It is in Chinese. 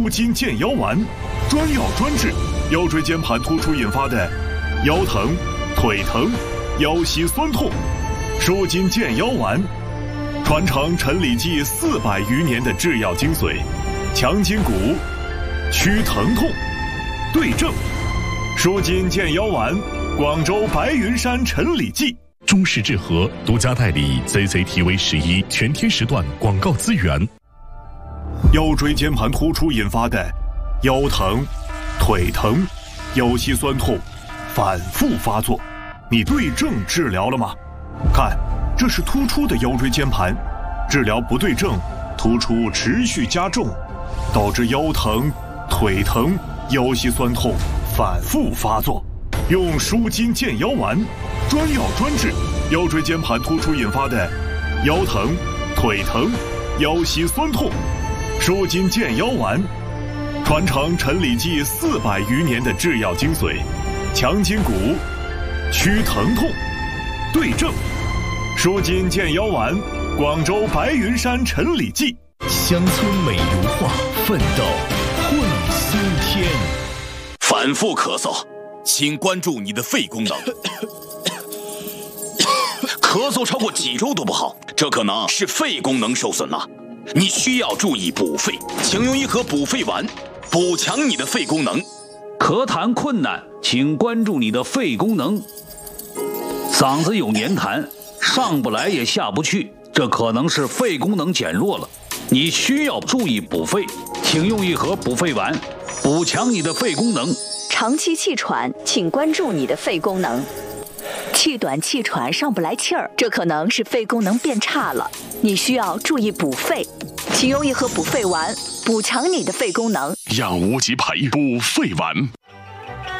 舒筋健腰丸，专药专治腰椎间盘突出引发的腰疼、腿疼、腰膝酸痛。舒筋健腰丸，传承陈李济400余年的制药精髓，强筋骨，祛疼痛，对症。舒筋健腰丸，广州白云山陈李济。 中式制和独家代理 CCTV11全天时段广告资源。 腰椎间盘突出引发的腰疼、腿疼、腰膝酸痛反复发作，你对症治疗了吗？看，这是突出的腰椎间盘，治疗不对症，突出持续加重，导致腰疼、腿疼、腰膝酸痛反复发作。用舒筋健腰丸，专药专治腰椎间盘突出引发的腰疼、腿疼、腰膝酸痛。舒筋健腰丸，传承陈李济400余年的制药精髓，强筋骨，祛疼痛，对症。舒筋健腰丸，广州白云山陈李济。 乡村美如画，奋斗会新天。 反复咳嗽，请关注你的肺功能。咳嗽超过几周都不好，这可能是肺功能受损了。你需要注意补肺，请用一盒补肺丸，补强你的肺功能。 咳痰困难，请关注你的肺功能。嗓子有黏痰，上不来也下不去，这可能是肺功能减弱了。你需要注意补肺，请用一盒补肺丸，补强你的肺功能。 长期气喘，请关注你的肺功能。气短气喘上不来气儿，这可能是肺功能变差了，你需要注意补肺，请用一盒补肺丸，补强你的肺功能。 让无极牌补肺丸。